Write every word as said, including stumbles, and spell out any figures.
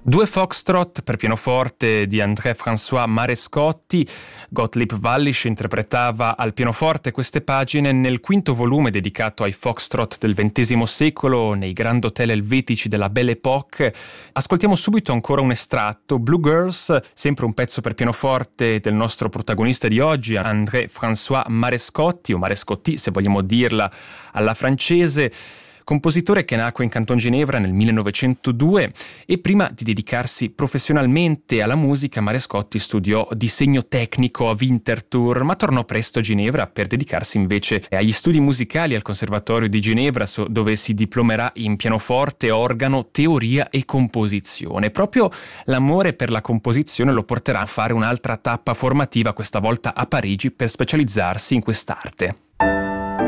Due foxtrot per pianoforte di André-François Marescotti. Gottlieb Wallisch interpretava al pianoforte queste pagine nel quinto volume dedicato ai foxtrot del ventesimo secolo nei Grand Hotel elvetici della Belle Époque. Ascoltiamo subito ancora un estratto, Blue Girls, sempre un pezzo per pianoforte del nostro protagonista di oggi, André-François Marescotti, o Marescotti se vogliamo dirla alla francese, compositore che nacque in Canton Ginevra nel millenovecentodue e prima di dedicarsi professionalmente alla musica Marescotti studiò disegno tecnico a Winterthur, ma tornò presto a Ginevra per dedicarsi invece agli studi musicali al Conservatorio di Ginevra, dove si diplomerà in pianoforte, organo, teoria e composizione. Proprio l'amore per la composizione lo porterà a fare un'altra tappa formativa, questa volta a Parigi, per specializzarsi in quest'arte.